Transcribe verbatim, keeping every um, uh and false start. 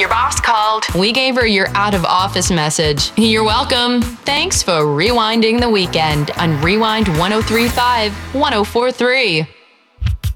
your boss called. We gave her your out of office message. You're welcome. Thanks for rewinding the weekend on Rewind one oh three point five, one oh four point three.